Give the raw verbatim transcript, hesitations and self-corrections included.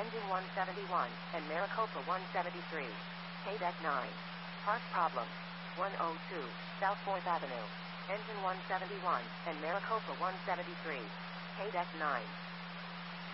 Engine one seventy-one, and Maricopa one seventy-three. K deck nine. Park problem. one oh two, South fourth Avenue. Engine one seventy-one, and Maricopa one seventy-three. K deck nine.